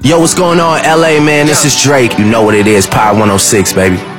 Yo, what's going on, LA, man? This is Drake. You know what it is, Power 106, baby.